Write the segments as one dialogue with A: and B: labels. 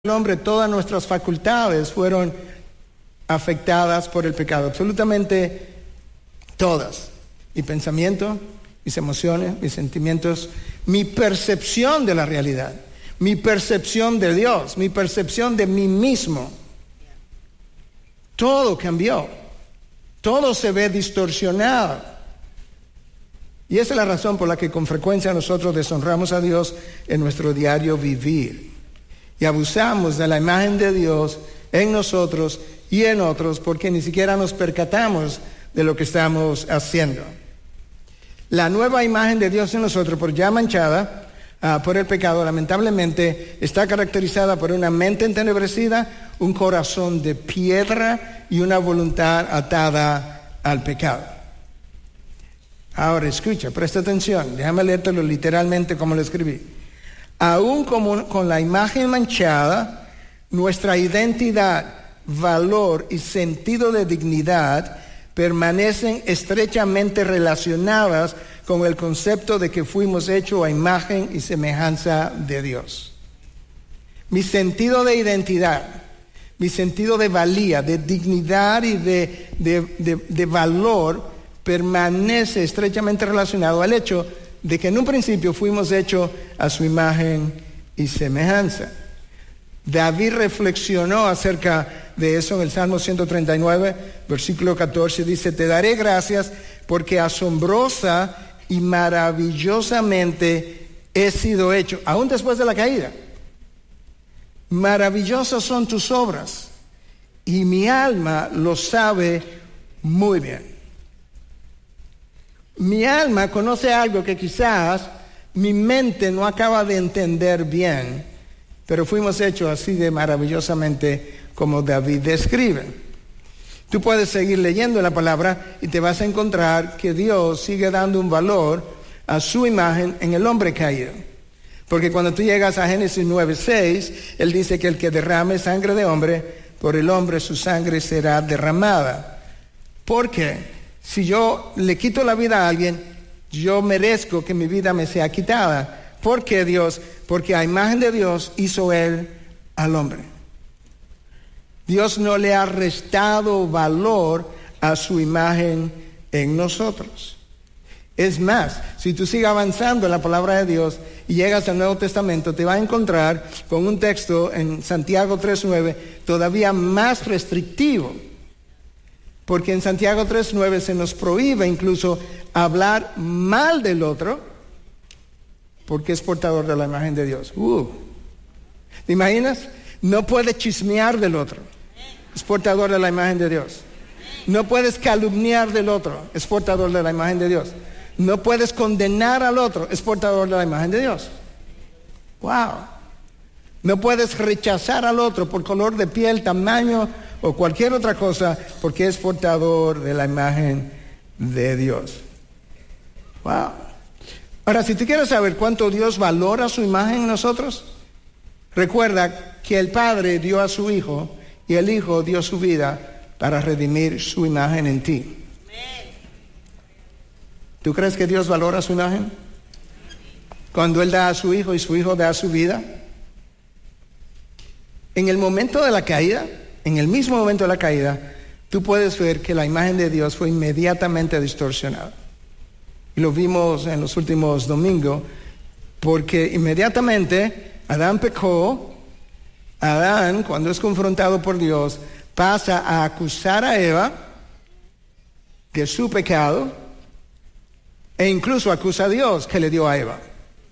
A: hombre, todas nuestras facultades fueron afectadas por el pecado, absolutamente todas. Mi pensamiento, mis emociones, mis sentimientos, mi percepción de la realidad, mi percepción de Dios, mi percepción de mí mismo. Todo cambió, todo se ve distorsionado. Y esa es la razón por la que con frecuencia nosotros deshonramos a Dios en nuestro diario vivir. Y abusamos de la imagen de Dios en nosotros y en otros porque ni siquiera nos percatamos de lo que estamos haciendo. La nueva imagen de Dios en nosotros, por ya manchada por el pecado, lamentablemente está caracterizada por una mente entenebrecida, un corazón de piedra y una voluntad atada al pecado. Ahora escucha, presta atención, déjame leértelo literalmente como lo escribí. Aún con la imagen manchada, nuestra identidad, valor y sentido de dignidad permanecen estrechamente relacionadas con el concepto de que fuimos hechos a imagen y semejanza de Dios. Mi sentido de identidad, mi sentido de valía, de dignidad y de valor permanece estrechamente relacionado al hecho de que en un principio fuimos hechos a su imagen y semejanza. David reflexionó acerca de eso en el Salmo 139, versículo 14, dice: te daré gracias porque asombrosa y maravillosamente he sido hecho, aún después de la caída. Maravillosas son tus obras y mi alma lo sabe muy bien. Mi alma conoce algo que quizás mi mente no acaba de entender bien, pero fuimos hechos así de maravillosamente como David describe. Tú puedes seguir leyendo la palabra y te vas a encontrar que Dios sigue dando un valor a su imagen en el hombre caído. Porque cuando tú llegas a Génesis 9:6, Él dice que el que derrame sangre de hombre, por el hombre su sangre será derramada. ¿Por qué? Si yo le quito la vida a alguien, yo merezco que mi vida me sea quitada. ¿Por qué Dios? Porque a imagen de Dios hizo Él al hombre. Dios no le ha restado valor a su imagen en nosotros. Es más, si tú sigues avanzando en la palabra de Dios y llegas al Nuevo Testamento, te vas a encontrar con un texto en Santiago 3:9 todavía más restrictivo. Porque en Santiago 3:9 se nos prohíbe incluso hablar mal del otro porque es portador de la imagen de Dios. ¿Te imaginas? No puedes chismear del otro, es portador de la imagen de Dios. No puedes calumniar del otro, es portador de la imagen de Dios. No puedes condenar al otro, es portador de la imagen de Dios. ¡Wow! No puedes rechazar al otro por color de piel, tamaño o cualquier otra cosa, porque es portador de la imagen de Dios. Wow. Ahora, si tú quieres saber cuánto Dios valora su imagen en nosotros, recuerda que el Padre dio a su Hijo y el Hijo dio su vida para redimir su imagen en ti. ¿Tú crees que Dios valora su imagen? Cuando Él da a su Hijo y su Hijo da su vida. En el momento de la caída, en el mismo momento de la caída, tú puedes ver que la imagen de Dios fue inmediatamente distorsionada. Y lo vimos en los últimos domingos, porque inmediatamente Adán pecó. Adán, cuando es confrontado por Dios, pasa a acusar a Eva de su pecado e incluso acusa a Dios que le dio a Eva.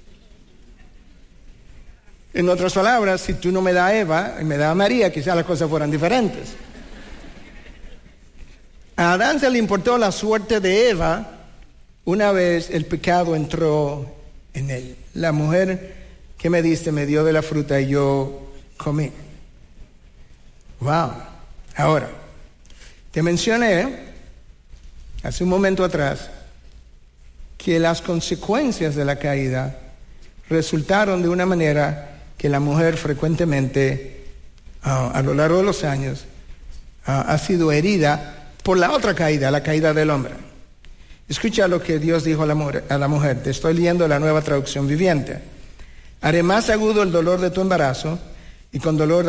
A: En otras palabras, si tú no me das a Eva y me das a María, quizás las cosas fueran diferentes. A Adán se le importó la suerte de Eva una vez el pecado entró en él. La mujer que me diste me dio de la fruta y yo comí. Wow. Ahora, te mencioné hace un momento atrás que las consecuencias de la caída resultaron de una manera que la mujer frecuentemente a lo largo de los años ha sido herida por la otra caída, la caída del hombre. Escucha lo que Dios dijo a la mujer. Te estoy leyendo la Nueva Traducción Viviente. Haré más agudo el dolor de tu embarazo y con dolor